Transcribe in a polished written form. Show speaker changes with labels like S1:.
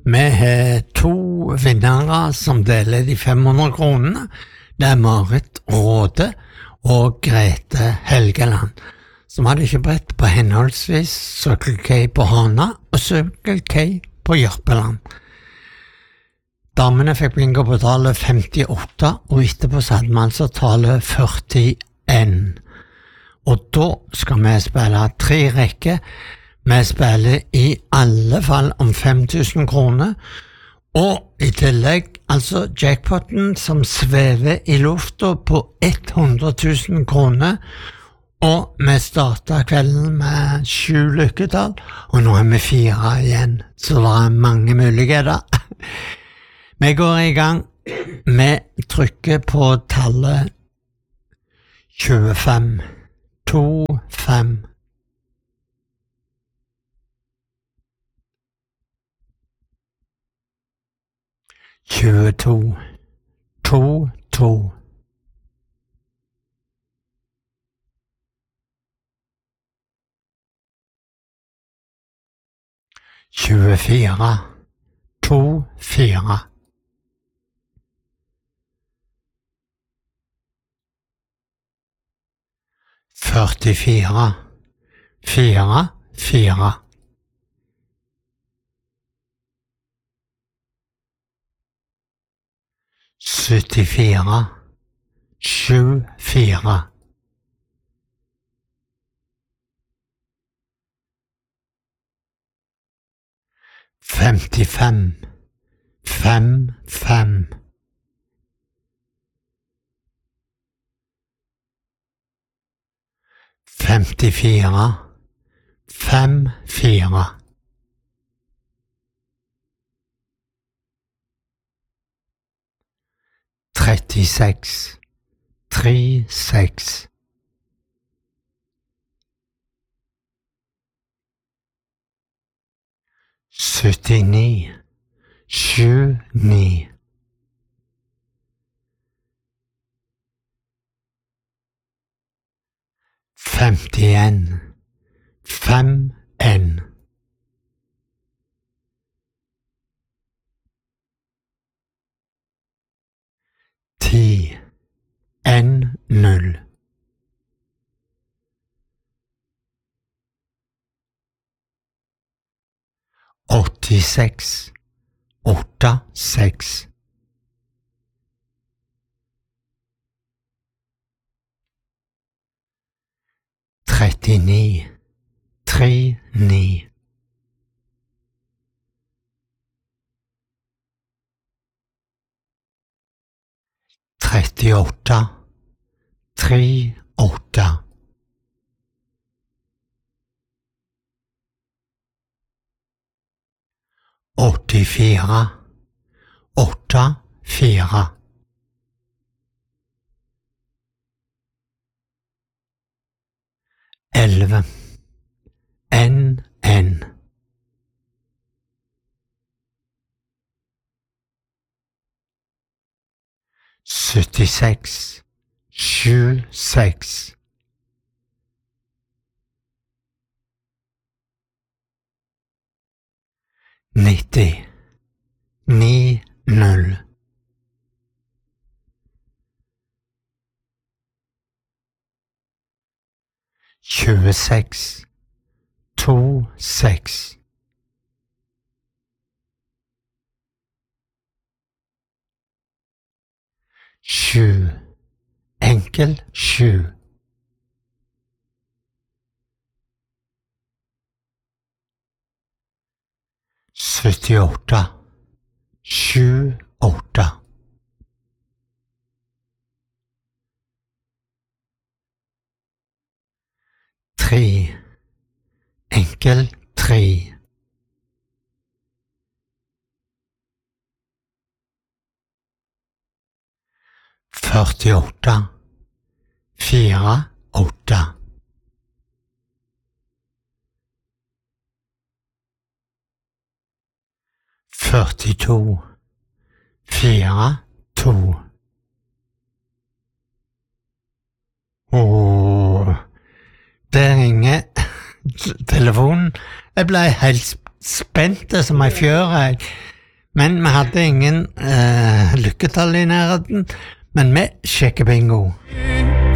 S1: Vi har to vinnere som deler de 500 kronene. Det er Marit Råde og Grete Helgeland, som hadde kjøpt på henholdsvis Circle K på Hana og Circle K på Jørpeland. Damene fikk bingo på tallet 58, og etterpå så hadde vi altså tallet 41. Og da skal vi spille 3 rekker. Vi spiller i alle fall om 5.000 kroner, og i tillegg altså jackpoten som svever i lufta på 100.000 kroner, og vi starter kvelden med 7 lykketall, og nå er vi 4 igjen, så det er mange muligheter. Vi går i gang. Vi trykker på tallet 25, 25. 22, 22. 24, 24. 44, 4, 4. 74, 7, 4. 55, 5, 5. 54, 5, 4. 36, 3, 6. 79, 7, 9. 51, 5, 1. 10, 1, 0. 86, 8, 6. 39, 3, 9. 38, 3, 8. 84, 8, 4. 11, 1, 1. 76, 7, 6. 90, 9, 0. 26, 2, 6. 7, enkel 7. 78, 7, 8. 3, enkel 3. 48, 4, 8. 42, 4, 2. Det ringer telefonen. Jeg ble helt spent som ei fjør. Men vi hadde ingen lykketall i nærheten, men vi sjekker bingo.